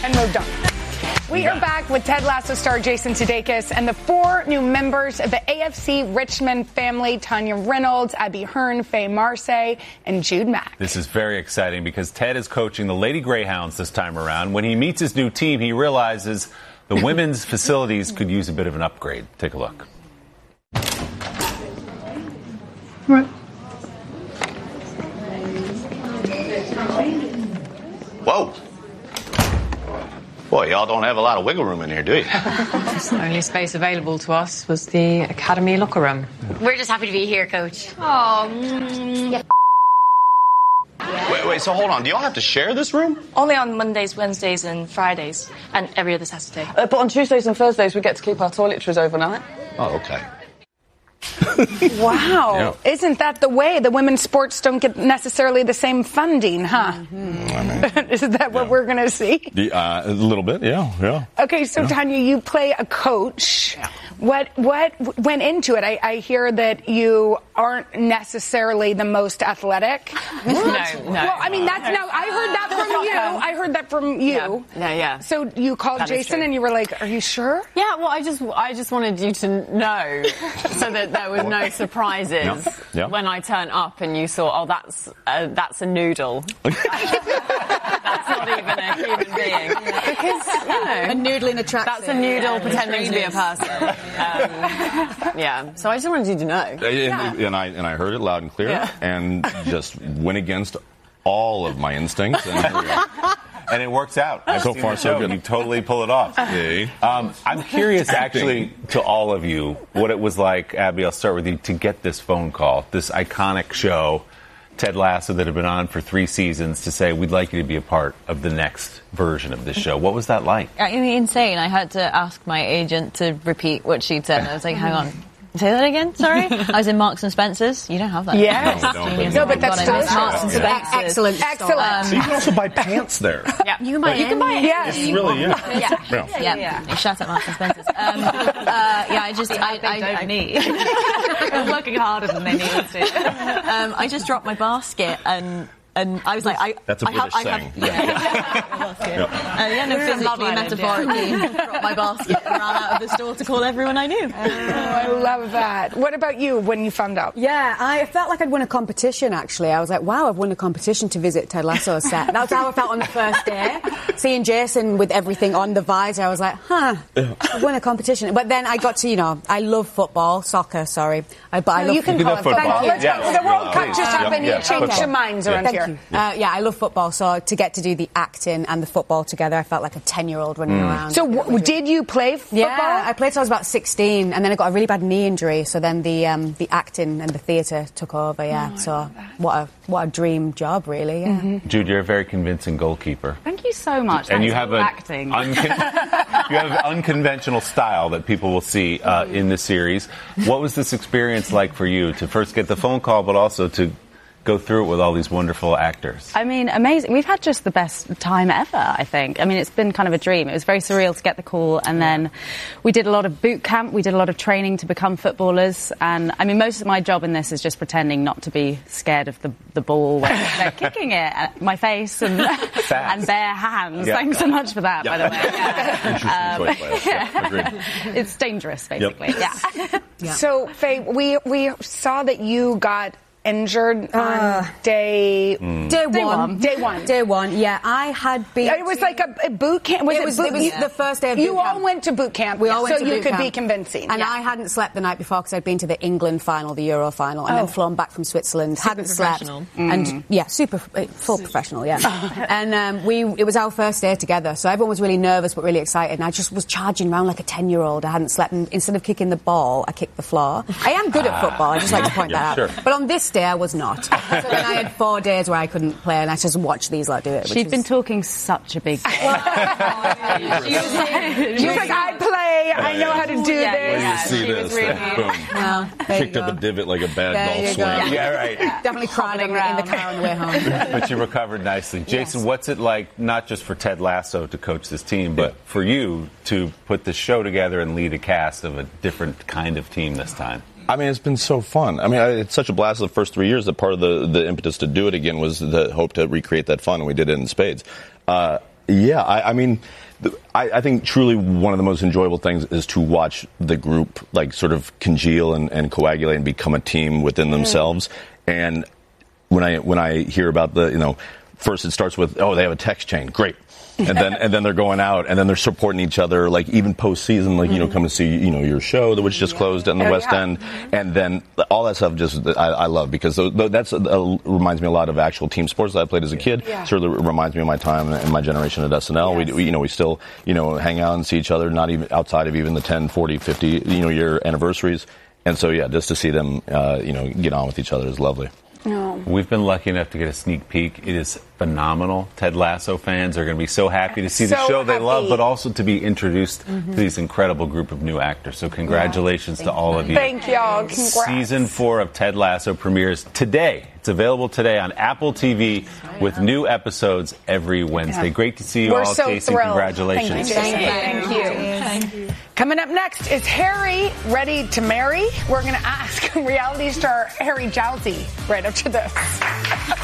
and moved on. We are back with Ted Lasso star Jason Sudeikis and the 4 new members of the AFC Richmond family: Tanya Reynolds, Abby Hearn, Faye Marsay, and Jude Mack. This is very exciting because Ted is coaching the Lady Greyhounds this time around. When he meets his new team, he realizes the women's facilities could use a bit of an upgrade. Take a look. Right. Whoa. Boy, y'all don't have a lot of wiggle room in here, do you? The only space available to us was the academy locker room. We're just happy to be here, Coach. Wait, so hold on. Do y'all have to share this room? Only on Mondays, Wednesdays, and Fridays, and every other Saturday. But on Tuesdays and Thursdays, we get to keep our toiletries overnight. Oh, okay. Wow. Yeah. Isn't that the way? The women's sports don't get necessarily the same funding, huh? Isn't that what we're going to see? A little bit, yeah. Okay, so Tanya, you play a coach. Yeah. What went into it? I hear that you aren't necessarily the most athletic. No. Well, I mean, I heard that from you. Yeah. So you called Jason and you were like, are you sure? Yeah, well, I just wanted you to know so that there was no surprises when I turn up and you saw, that's a noodle. That's not even a human being. Because, a noodle in a tracksuit. That's a noodle pretending to be a person. So I just wanted you to know. And I heard it loud and clear and just went against all of my instincts. And it works out. So far, so good. You totally pull it off. I'm curious, actually, to all of you, what it was like, Abby, I'll start with you, to get this phone call, this iconic show, Ted Lasso, that had been on for 3 seasons, to say, we'd like you to be a part of the next version of this show. What was that like? I mean, insane. I had to ask my agent to repeat what she'd said. I was like, hang on. Say that again, sorry? I was in Marks and Spencer's. You don't have that. Yes. No, but that's delicious. Marks and Spencer's. Excellent. So you can also buy pants there. Yeah. You can buy it. Yes. Really, Yeah. Shut up, Marks and Spencer's. I need. They're working harder than they need to. I just dropped my basket and I was like, That's a British saying. Physically, metaphorically, dropped my basket and ran out of the store to call everyone I knew. I love that. What about you when you found out? Yeah, I felt like I'd won a competition, actually. I was like, wow, I've won a competition to visit Ted Lasso's set. That was how I felt on the first day. Seeing Jason with everything on the visor, I was like, I've won a competition. But then I got to, I love football, soccer, sorry. But I love you can call it football. Thank you. The World Cup just happened. You changed your minds around here. I love football, so to get to do the acting and the football together, I felt like a 10-year-old running around. So did you play football? Yeah, I played till I was about 16, and then I got a really bad knee injury, so then the acting and the theatre took over, So what a dream job, really, Jude, you're a very convincing goalkeeper. Thank you so much. And you have acting. You have an unconventional style that people will see in the series. What was this experience like for you to first get the phone call, but also to go through it with all these wonderful actors? I mean, amazing. We've had just the best time ever, I think. I mean, it's been kind of a dream. It was very surreal to get the call, and then we did a lot of boot camp. We did a lot of training to become footballers, and I mean, most of my job in this is just pretending not to be scared of the ball when they're kicking it at my face and bare hands. Yeah. Thanks so much for that, by the way. It's dangerous, basically. Yep. So, Faye, we saw that you got injured on day one. Yeah, I had been. It was like a boot camp. It was the first day of boot camp. You all went to boot camp. We all went to boot camp. So you could be convincing. And I hadn't slept the night before because I'd been to the England final, the Euro final, and then flown back from Switzerland. Hadn't slept. And full professional. And it was our first day together, so everyone was really nervous but really excited. And I just was charging around like a 10-year-old. I hadn't slept, and instead of kicking the ball, I kicked the floor. I am good at football. I just like to point that out. Sure. But on this day, I was not. So then I had 4 days where I couldn't play, and I just watched these lot do it. She'd been talking such a big game. She was like, I play. I know how to do this. Well, you see this. Boom. Kicked up a divot like a bad golf swing. Yeah, right. Definitely crying in the car on the way home. But you recovered nicely. Jason, what's it like, not just for Ted Lasso to coach this team, but for you to put the show together and lead a cast of a different kind of team this time? I mean, it's been so fun. I mean, it's such a blast the first 3 years that part of the impetus to do it again was the hope to recreate that fun, and we did it in spades. Yeah, I mean, I think truly one of the most enjoyable things is to watch the group like sort of congeal and coagulate and become a team within themselves. And when I hear about first it starts with, oh, they have a text chain, great. And then they're going out, and then they're supporting each other, like even postseason, like come and see your show which just closed in the West End, and then all that stuff I love, because that's reminds me a lot of actual team sports that I played as a kid. Certainly reminds me of my time and my generation at SNL. Yes. We still hang out and see each other, not even outside of even the 10, 40, 50 year anniversaries, and so just to see them get on with each other is lovely. No. We've been lucky enough to get a sneak peek. It is phenomenal. Ted Lasso fans are going to be so happy to see the show they love, but also to be introduced to this incredible group of new actors. So congratulations to all of you. Thank y'all. Congrats. Season 4 of Ted Lasso premieres today. It's available today on Apple TV with new episodes every Wednesday. Great to see you all, so Casey. Thrilled. Congratulations. Thank you. Coming up next, is Harry ready to marry? We're going to ask reality star Harry Jowsey right after this.